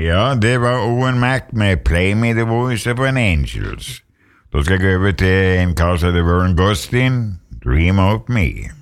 Ja, det var Owen Mac med Play Me the Voice of an Angels. Da skal jeg gå over til en kar som heter Vern Gostin, Dream of Me.